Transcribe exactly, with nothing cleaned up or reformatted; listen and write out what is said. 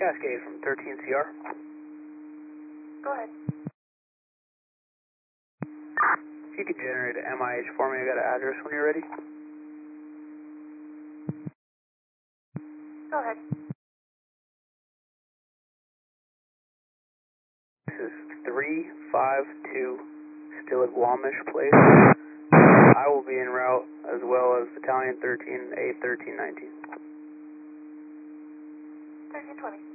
Cascade from thirteen C R. Go ahead. If you could generate an M I H for me, I got an address when you're ready. Go ahead. This is three five two Stillaguamish Place. I will be en route as well as Battalion thirteen A thirteen nineteen. thirteen twenty.